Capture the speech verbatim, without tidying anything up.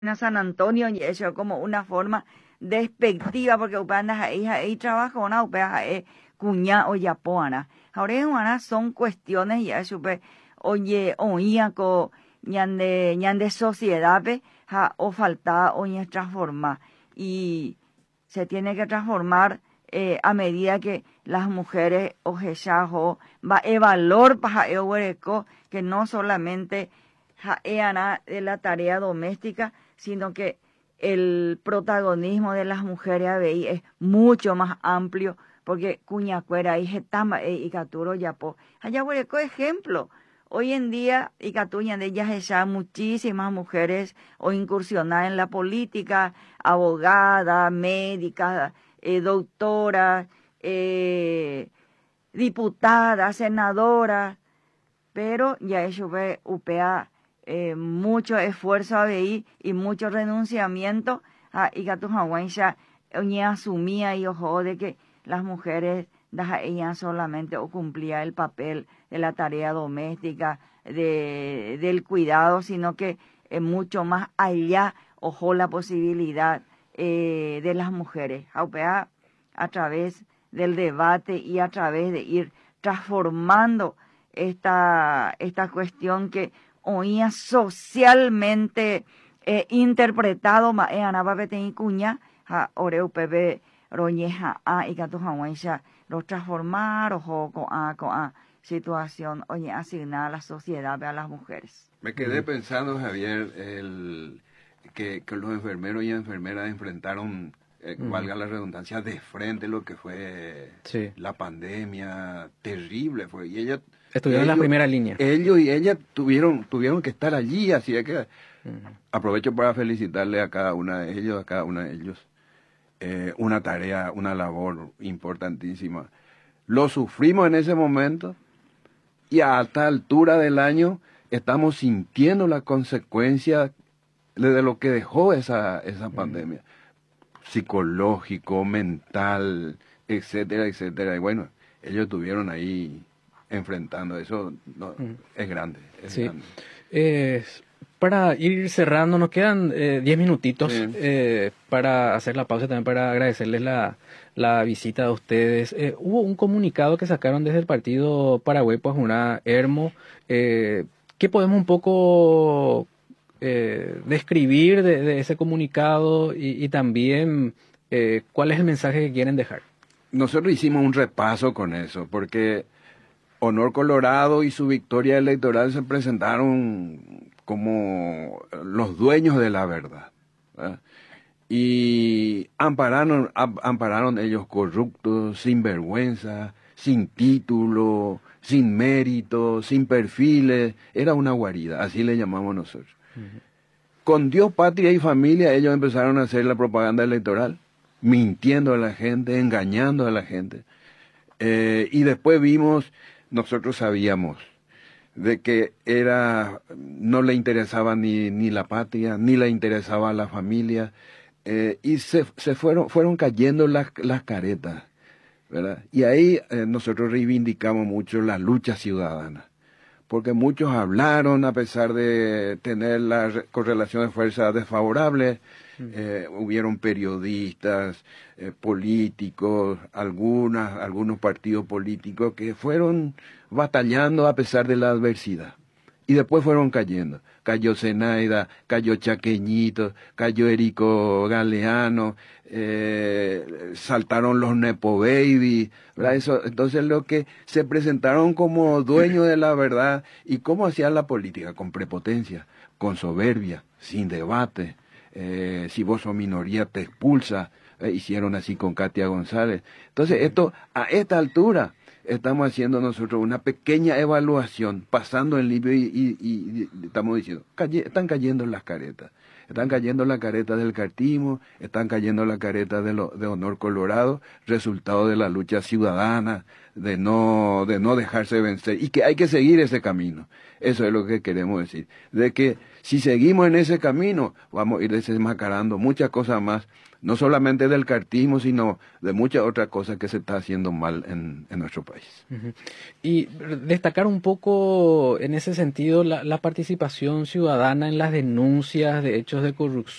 a San Antonio y eso como una forma despectiva porque upana ahí ahí trabajo una upea eh cuña o yapoana ahora una son cuestiones ya supe oye oía co ñande ñande sociedad pe ja o falta o ñe transforma y se tiene que transformar eh, a medida que las mujeres ojechajo va e valor para el que no solamente ja, de la tarea doméstica, sino que el protagonismo de las mujeres ahí es mucho más amplio, porque cuñacuera y getama y caturo yapo. Allá hueco ejemplo. Hoy en día, y catuña de ellas ya muchísimas mujeres o incursionar en la política, abogada, médica, eh, doctora, eh, diputada, senadora, pero ya eso ve upea eh, mucho esfuerzo ahí y mucho renunciamiento a y que ya ni asumía y ojo de que las mujeres deja ella solamente o cumplía el papel de la tarea doméstica de del cuidado, sino que eh, mucho más allá ojo la posibilidad eh, de las mujeres a upea a través del debate y a través de ir transformando esta, esta cuestión que oía socialmente eh, interpretado ma e anabapete y cuña ja oreu pepe roñeja a y gato hawaisha lo transformar ojo con a con a situación oye asignada a la sociedad a las mujeres. Me quedé pensando, Javier, el que, que los enfermeros y enfermeras enfrentaron Eh, uh-huh. valga la redundancia, de frente lo que fue sí. la pandemia, terrible fue. Y ella estuvieron ellos, en la primera línea. Ellos y ella tuvieron tuvieron que estar allí, así que uh-huh. aprovecho para felicitarle a cada una de ellos, a cada una de ellos. Eh, una tarea, una labor importantísima. Lo sufrimos en ese momento y a alta altura del año estamos sintiendo la consecuencia de lo que dejó esa, esa uh-huh. pandemia. Psicológico, mental, etcétera, etcétera. Y bueno, ellos estuvieron ahí enfrentando eso, no, mm. es grande. Es sí. grande. Eh, para ir cerrando, nos quedan diez eh, minutitos sí. eh, para hacer la pausa, también para agradecerles la, la visita de ustedes. Eh, hubo un comunicado que sacaron desde el partido Paraguay, pues una Hermo, eh, que podemos un poco... Eh, describir de, de ese comunicado y, y también eh, cuál es el mensaje que quieren dejar. Nosotros hicimos un repaso con eso, porque Honor Colorado y su victoria electoral se presentaron como los dueños de la verdad, ¿verdad? Y ampararon, ampararon ellos corruptos, sin vergüenza, sin título, sin mérito, sin perfiles. Era una guarida, así le llamamos nosotros. Uh-huh. Con Dios, patria y familia ellos empezaron a hacer la propaganda electoral, mintiendo a la gente, engañando a la gente. Eh, y después vimos, nosotros sabíamos de que era no le interesaba ni, ni la patria, ni le interesaba la familia, eh, y se, se fueron, fueron cayendo las, las caretas, ¿verdad? Y ahí eh, nosotros reivindicamos mucho la lucha ciudadana. Porque muchos hablaron a pesar de tener la correlación de fuerzas desfavorables, eh, hubieron periodistas, eh, políticos, algunas, algunos partidos políticos que fueron batallando a pesar de la adversidad. Y después fueron cayendo. Cayó Zenaida, cayó Chaqueñito, cayó Erico Galeano, eh, saltaron los Nepo Baby, ¿verdad? Eso, entonces lo que se presentaron como dueños de la verdad. ¿Y cómo hacían la política? Con prepotencia, con soberbia, sin debate. Eh, si vos sos minoría te expulsa. Eh, hicieron así con Katia González. Entonces esto, a esta altura, estamos haciendo nosotros una pequeña evaluación, pasando en limpio y, y, y, y estamos diciendo, calle, están cayendo las caretas. Están cayendo las caretas del cartismo, están cayendo las caretas de, lo, de Honor Colorado, resultado de la lucha ciudadana, de no, de no dejarse vencer y que hay que seguir ese camino. Eso es lo que queremos decir, de que si seguimos en ese camino vamos a ir desenmascarando muchas cosas más, no solamente del cartismo, sino de muchas otras cosas que se está haciendo mal en, en nuestro país. Uh-huh. Y destacar un poco en ese sentido la, la participación ciudadana en las denuncias de hechos de corrupción